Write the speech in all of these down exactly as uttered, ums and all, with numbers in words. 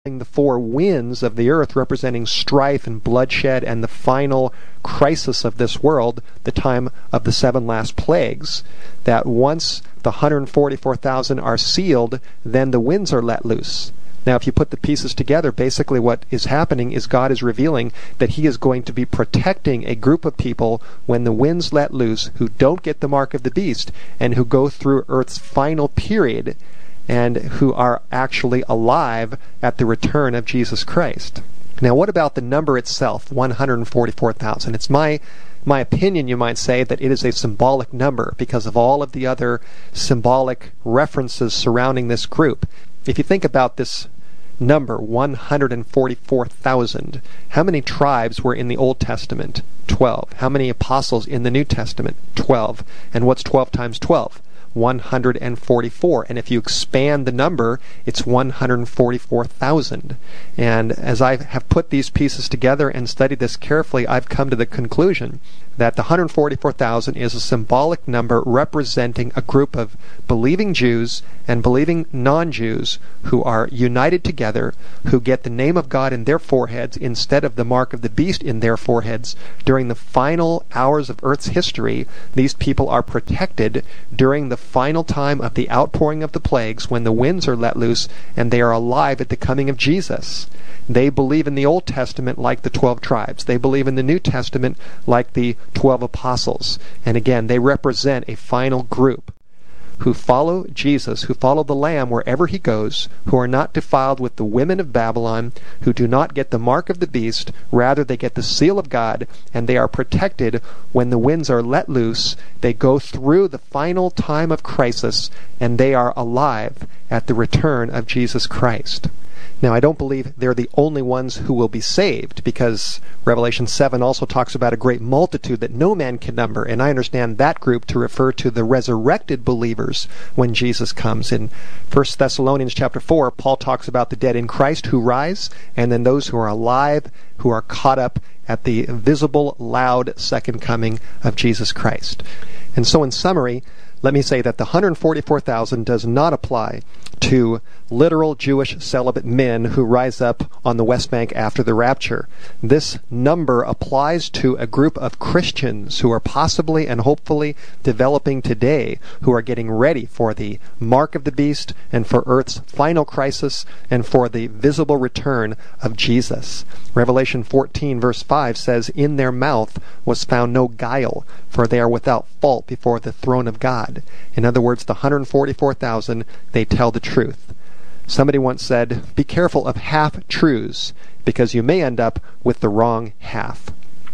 the four winds of the earth representing strife and bloodshed and the final crisis of this world, the time of the seven last plagues, that once the one hundred forty-four thousand are sealed, then the winds are let loose. Now, if you put the pieces together, basically what is happening is God is revealing that He is going to be protecting a group of people when the winds let loose who don't get the mark of the beast and who go through Earth's final period and who are actually alive at the return of Jesus Christ. Now, what about the number itself, one hundred forty-four thousand? It's my my opinion, you might say, that it is a symbolic number because of all of the other symbolic references surrounding this group. If you think about this number, one hundred forty-four thousand, how many tribes were in the Old Testament? twelve. How many apostles in the New Testament? twelve. And what's twelve times twelve? one hundred forty-four. And if you expand the number, it's one hundred forty-four thousand. And as I have put these pieces together and studied this carefully, I've come to the conclusion that the one hundred forty-four thousand is a symbolic number representing a group of believing Jews and believing non-Jews who are united together, who get the name of God in their foreheads instead of the mark of the beast in their foreheads. During the final hours of Earth's history, these people are protected during the final time of the outpouring of the plagues when the winds are let loose and they are alive at the coming of Jesus. They believe in the Old Testament like the twelve tribes. They believe in the New Testament like the twelve apostles. And again, they represent a final group who follow Jesus, who follow the Lamb wherever He goes, who are not defiled with the women of Babylon, who do not get the mark of the beast, rather they get the seal of God, and they are protected when the winds are let loose. They go through the final time of crisis, and they are alive at the return of Jesus Christ. Now, I don't believe they're the only ones who will be saved, because Revelation seven also talks about a great multitude that no man can number, and I understand that group to refer to the resurrected believers when Jesus comes. In First Thessalonians chapter four, Paul talks about the dead in Christ who rise, and then those who are alive, who are caught up at the visible, loud second coming of Jesus Christ. And so in summary, let me say that the one hundred forty-four thousand does not apply to literal Jewish celibate men who rise up on the West Bank after the rapture. This number applies to a group of Christians who are possibly and hopefully developing today, who are getting ready for the mark of the beast and for Earth's final crisis and for the visible return of Jesus. Revelation fourteen verse five says, "In their mouth was found no guile, for they are without fault before the throne of God." In other words, the one hundred forty-four thousand, they tell the truth. Somebody once said, be careful of half-truths, because you may end up with the wrong half.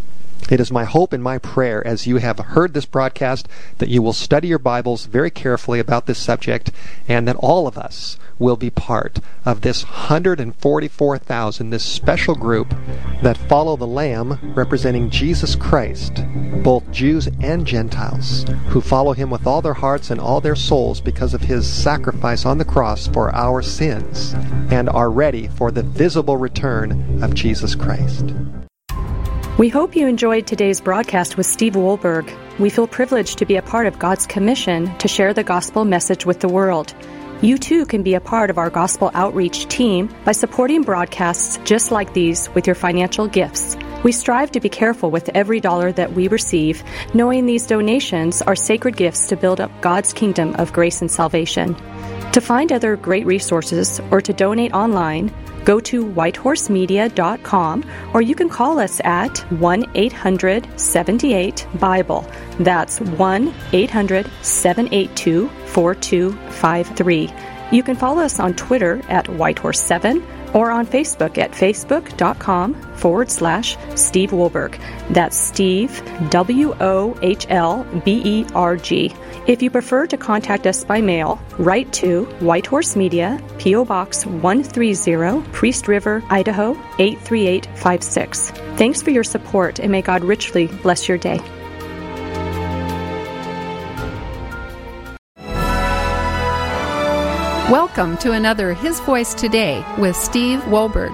It is my hope and my prayer as you have heard this broadcast that you will study your Bibles very carefully about this subject, and that all of us will be part of this one hundred forty-four thousand, this special group that follow the Lamb representing Jesus Christ, both Jews and Gentiles, who follow Him with all their hearts and all their souls because of His sacrifice on the cross for our sins, and are ready for the visible return of Jesus Christ. We hope you enjoyed today's broadcast with Steve Wohlberg. We feel privileged to be a part of God's commission to share the gospel message with the world. You too can be a part of our gospel outreach team by supporting broadcasts just like these with your financial gifts. We strive to be careful with every dollar that we receive, knowing these donations are sacred gifts to build up God's kingdom of grace and salvation. To find other great resources or to donate online, go to whitehorse media dot com, or you can call us at one eight hundred seven eight Bible. That's one eight hundred seven eight two four two five three. You can follow us on Twitter at whitehorse seven or on Facebook at facebook.com forward slash Steve Wohlberg. That's Steve, W O H L B E R G. If you prefer to contact us by mail, write to Whitehorse Media, P O Box one thirty, Priest River, Idaho eight three eight five six. Thanks for your support, and may God richly bless your day. Welcome to another His Voice Today with Steve Wohlberg.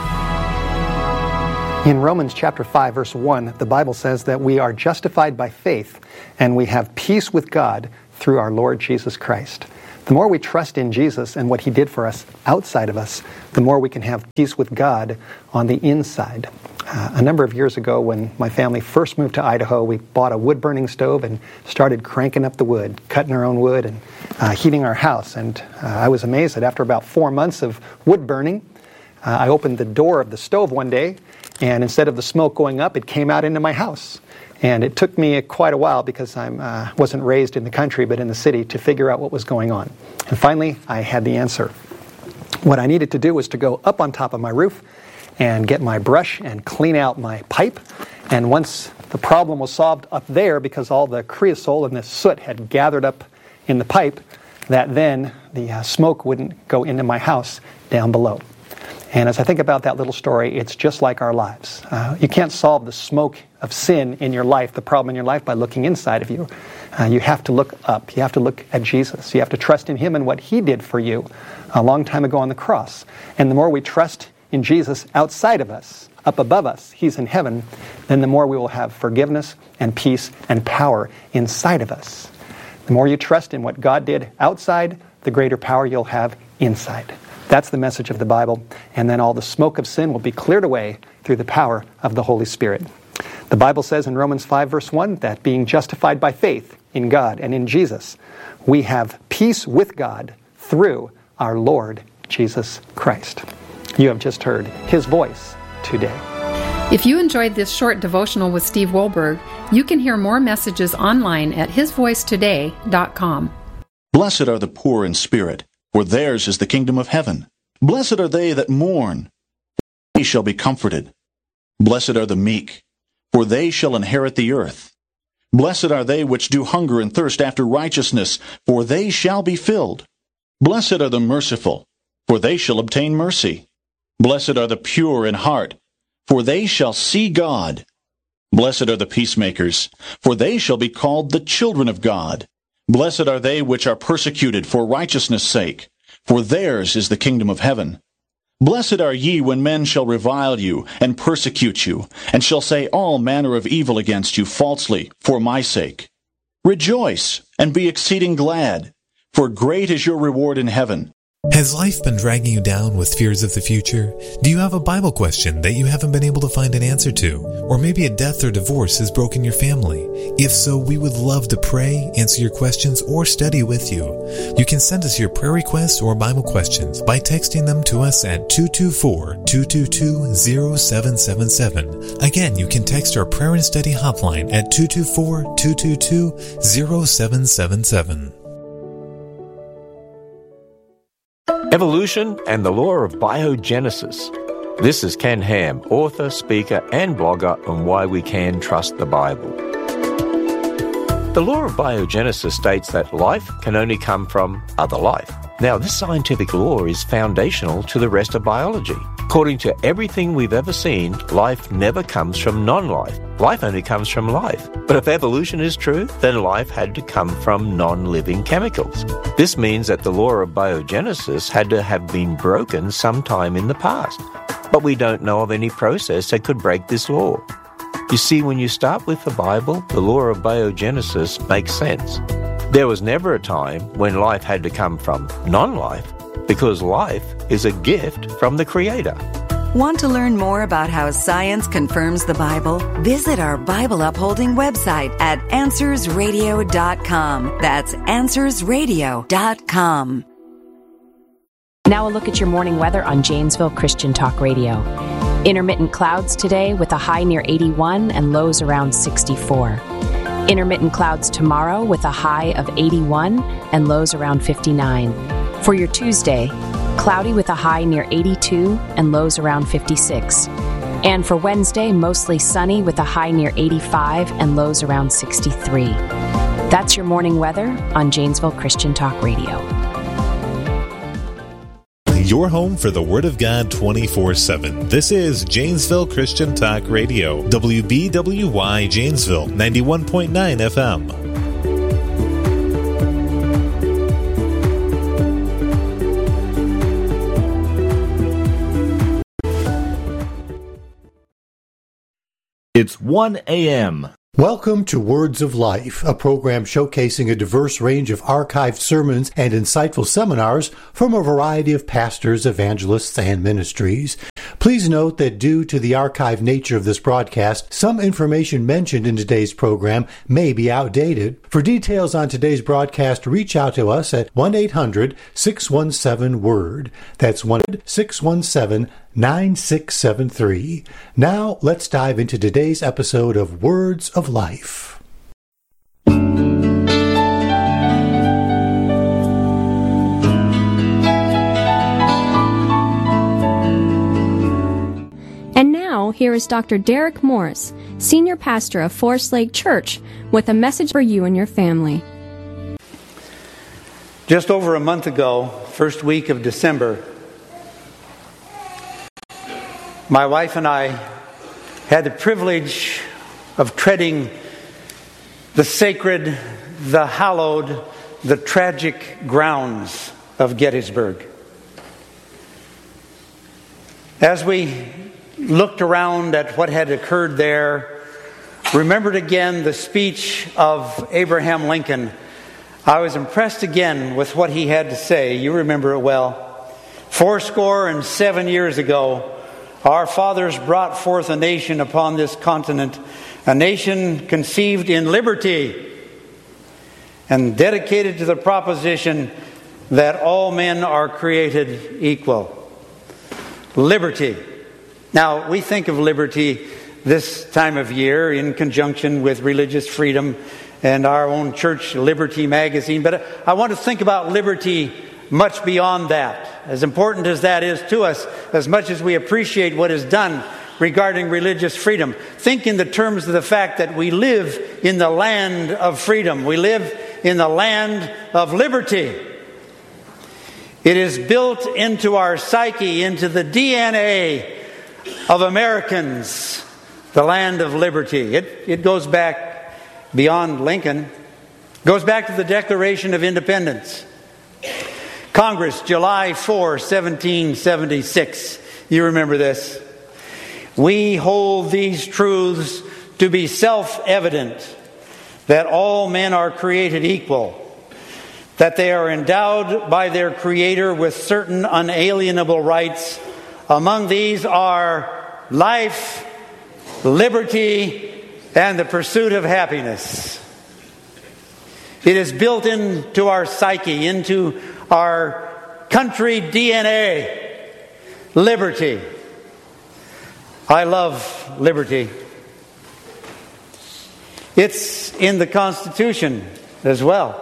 In Romans chapter five, verse one, the Bible says that we are justified by faith and we have peace with God through our Lord Jesus Christ. The more we trust in Jesus and what he did for us outside of us, the more we can have peace with God on the inside. Uh, a number of years ago, when my family first moved to Idaho, we bought a wood-burning stove and started cranking up the wood, cutting our own wood and uh, heating our house. And uh, I was amazed that after about four months of wood burning, uh, I opened the door of the stove one day, and instead of the smoke going up, it came out into my house. And it took me quite a while, because I uh, wasn't raised in the country but in the city, to figure out what was going on. And finally, I had the answer. What I needed to do was to go up on top of my roof and get my brush and clean out my pipe. And once the problem was solved up there, because all the creosote and the soot had gathered up in the pipe, that then the uh, smoke wouldn't go into my house down below. And as I think about that little story, it's just like our lives. Uh, you can't solve the smoke of sin in your life, the problem in your life, by looking inside of you. Uh, you have to look up. You have to look at Jesus. You have to trust in him and what he did for you a long time ago on the cross. And the more we trust in Jesus outside of us, up above us, he's in heaven, then the more we will have forgiveness and peace and power inside of us. The more you trust in what God did outside, the greater power you'll have inside. That's the message of the Bible. And then all the smoke of sin will be cleared away through the power of the Holy Spirit. The Bible says in Romans five, verse one, that being justified by faith in God and in Jesus, we have peace with God through our Lord Jesus Christ. You have just heard his voice today. If you enjoyed this short devotional with Steve Wohlberg, you can hear more messages online at his voice today dot com. Blessed are the poor in spirit, for theirs is the kingdom of heaven. Blessed are they that mourn, for they shall be comforted. Blessed are the meek, for they shall inherit the earth. Blessed are they which do hunger and thirst after righteousness, for they shall be filled. Blessed are the merciful, for they shall obtain mercy. Blessed are the pure in heart, for they shall see God. Blessed are the peacemakers, for they shall be called the children of God. Blessed are they which are persecuted for righteousness' sake, for theirs is the kingdom of heaven. Blessed are ye when men shall revile you, and persecute you, and shall say all manner of evil against you falsely, for my sake. Rejoice, and be exceeding glad, for great is your reward in heaven. Has life been dragging you down with fears of the future? Do you have a Bible question that you haven't been able to find an answer to? Or maybe a death or divorce has broken your family? If so, we would love to pray, answer your questions, or study with you. You can send us your prayer requests or Bible questions by texting them to us at two two four, two two two, zero seven seven seven. Again, you can text our prayer and study hotline at two two four, two two two, zero seven seven seven. Evolution and the Law of Biogenesis. This is Ken Ham, author, speaker, and blogger on why we can trust the Bible. The law of biogenesis states that life can only come from other life. Now, this scientific law is foundational to the rest of biology. According to everything we've ever seen, life never comes from non-life. Life only comes from life. But if evolution is true, then life had to come from non-living chemicals. This means that the law of biogenesis had to have been broken sometime in the past. But we don't know of any process that could break this law. You see, when you start with the Bible, the law of biogenesis makes sense. There was never a time when life had to come from non-life, because life is a gift from the Creator. Want to learn more about how science confirms the Bible? Visit our Bible upholding website at answers radio dot com. That's answers radio dot com. Now a look at your morning weather on Janesville Christian Talk Radio. Intermittent clouds today with a high near eighty-one and lows around sixty-four. Intermittent clouds tomorrow with a high of eighty-one and lows around fifty-nine. For your Tuesday, cloudy with a high near eighty-two and lows around fifty-six. And for Wednesday, mostly sunny with a high near eighty-five and lows around sixty-three. That's your morning weather on Janesville Christian Talk Radio. Your home for the Word of God twenty-four seven. This is Janesville Christian Talk Radio. W B W Y Janesville, ninety-one point nine F M. It's one a.m. Welcome to Words of Life, a program showcasing a diverse range of archived sermons and insightful seminars from a variety of pastors, evangelists, and ministries. Please note that due to the archived nature of this broadcast, some information mentioned in today's program may be outdated. For details on today's broadcast, reach out to us at one eight hundred six one seven word. That's one eight hundred six one seven nine six seven three. Now, let's dive into today's episode of Words of Life. And now, here is Doctor Derek Morris, Senior Pastor of Forest Lake Church, with a message for you and your family. Just over a month ago, first week of December, my wife and I had the privilege of treading the sacred, the hallowed, the tragic grounds of Gettysburg. As we looked around at what had occurred there, remembered again the speech of Abraham Lincoln, I was impressed again with what he had to say. You remember it well. Fourscore and seven years ago, our fathers brought forth a nation upon this continent, a nation conceived in liberty and dedicated to the proposition that all men are created equal. Liberty. Now, we think of liberty this time of year in conjunction with religious freedom and our own church Liberty magazine, but I want to think about liberty much beyond that. As important as that is to us, as much as we appreciate what is done regarding religious freedom, think in the terms of the fact that we live in the land of freedom. We live in the land of liberty. It is built into our psyche, into the D N A of Americans, the land of liberty. It, it goes back beyond Lincoln. It goes back to the Declaration of Independence. Congress, July fourth, seventeen seventy-six. You remember this. We hold these truths to be self-evident, that all men are created equal, that they are endowed by their Creator with certain unalienable rights. Among these are life, liberty, and the pursuit of happiness. It is built into our psyche, into our country D N A. Liberty. I love liberty. It's in the Constitution as well.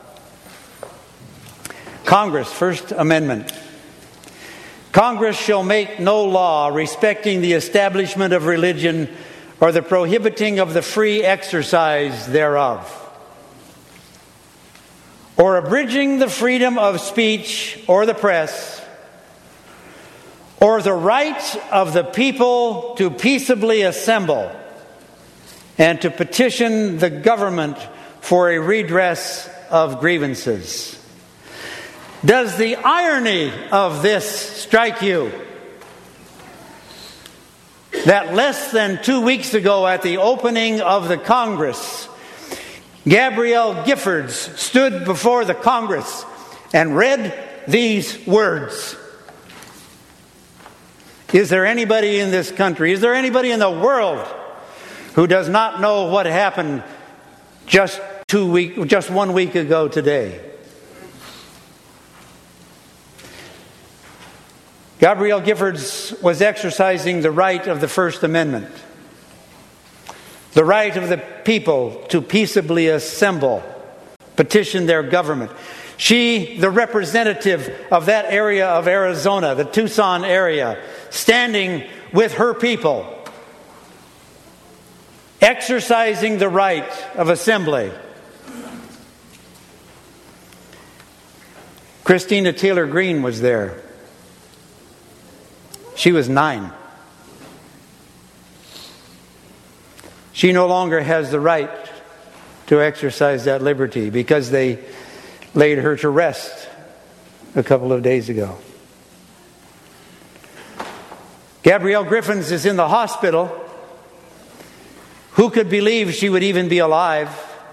Congress, First Amendment. Congress shall make no law respecting the establishment of religion or the prohibiting of the free exercise thereof, or abridging the freedom of speech or the press, or the right of the people to peaceably assemble and to petition the government for a redress of grievances. Does the irony of this strike you? That less than two weeks ago at the opening of the Congress, Gabrielle Giffords stood before the Congress and read these words. Is there anybody in this country, is there anybody in the world who does not know what happened just two week, just one week ago today? Gabrielle Giffords was exercising the right of the First Amendment, the right of the people to peaceably assemble, petition their government. She, the representative of that area of Arizona, the Tucson area, standing with her people, exercising the right of assembly. Christina Taylor Greene was there. She was nine. She no longer has the right to exercise that liberty because they laid her to rest a couple of days ago. Gabrielle Giffords is in the hospital Who could believe she would even be alive?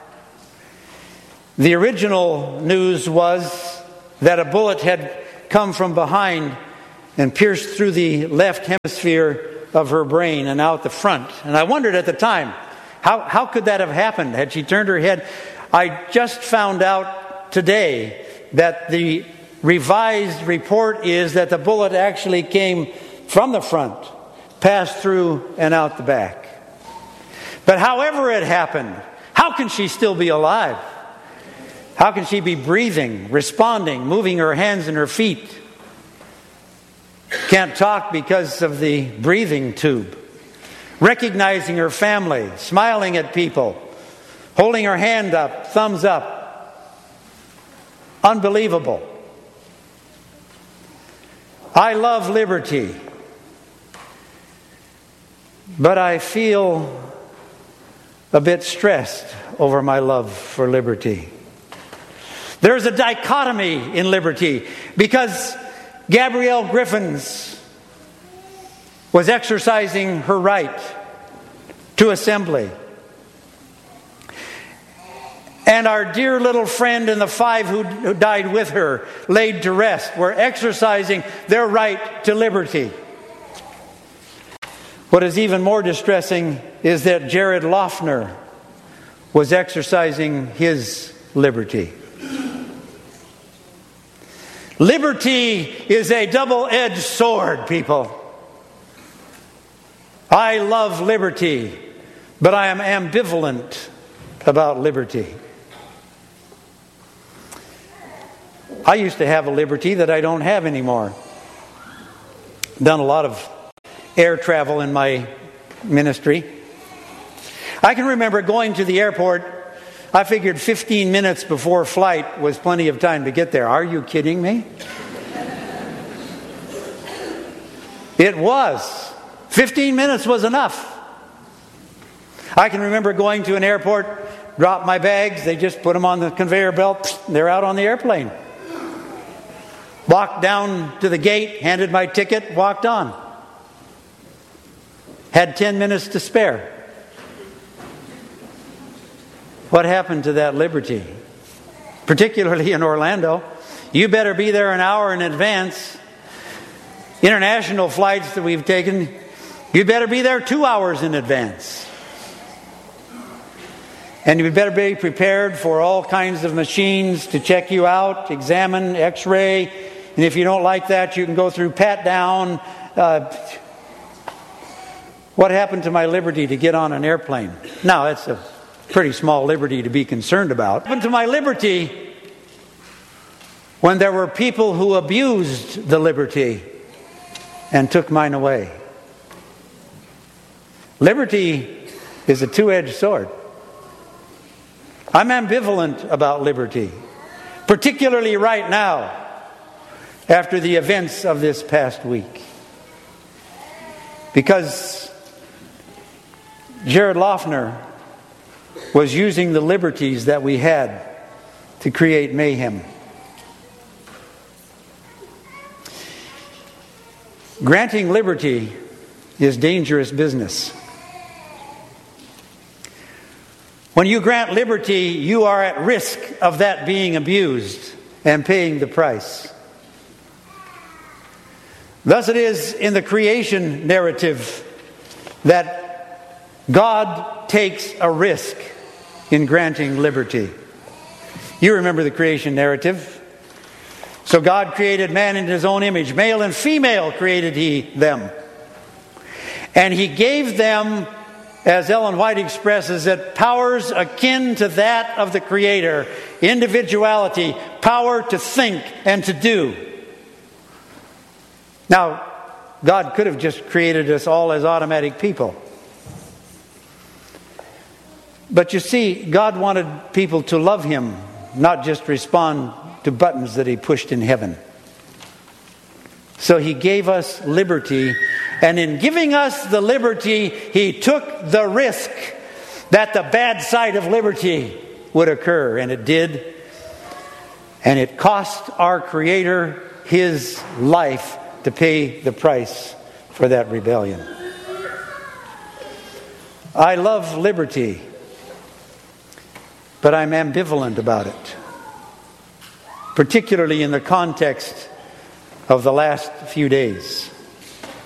The original news was that a bullet had come from behind and pierced through the left hemisphere of her brain and out the front. And I wondered at the time, how, how could that have happened? Had she turned her head? I just found out today that the revised report is that the bullet actually came from the front, passed through and out the back. But however it happened, how can she still be alive? How can she be breathing, responding, moving her hands and her feet? Can't talk because of the breathing tube. Recognizing her family, smiling at people, holding her hand up, thumbs up. Unbelievable. I love liberty, but I feel a bit stressed over my love for liberty. There's a dichotomy in liberty because Gabrielle Griffins was exercising her right to assembly. And our dear little friend and the five who, who died with her, laid to rest, were exercising their right to liberty. What is even more distressing is that Jared Loughner was exercising his liberty. Liberty is a double-edged sword, people. I love liberty, but I am ambivalent about liberty. I used to have a liberty that I don't have anymore. Done a lot of air travel in my ministry. I can remember going to the airport. I figured fifteen minutes before flight was plenty of time to get there. Are you kidding me? It was. fifteen minutes was enough. I can remember going to an airport, drop my bags, they just put them on the conveyor belt, they're out on the airplane. Walked down to the gate, handed my ticket, walked on. Had ten minutes to spare. What happened to that liberty? Particularly in Orlando. You better be there an hour in advance. International flights that we've taken, you better be there two hours in advance. And you better be prepared for all kinds of machines to check you out, examine, x-ray. And if you don't like that, you can go through pat down. Uh, what happened to my liberty to get on an airplane? Now, that's a pretty small liberty to be concerned about. What happened to my liberty when there were people who abused the liberty and took mine away? Liberty is a two-edged sword. I'm ambivalent about liberty, particularly right now, after the events of this past week. Because Jared Loughner was using the liberties that we had to create mayhem. Granting liberty is dangerous business. When you grant liberty, you are at risk of that being abused and paying the price. Thus it is in the creation narrative that God takes a risk in granting liberty. You remember the creation narrative. So God created man in His own image. Male and female created He them. And He gave them, as Ellen White expresses it, powers akin to that of the Creator. Individuality, power to think and to do. Now, God could have just created us all as automatic people. But you see, God wanted people to love Him, not just respond to buttons that He pushed in heaven. So He gave us liberty, and in giving us the liberty, He took the risk that the bad side of liberty would occur, and it did. And it cost our Creator His life to pay the price for that rebellion. I love liberty, but I'm ambivalent about it, particularly in the context of the last few days.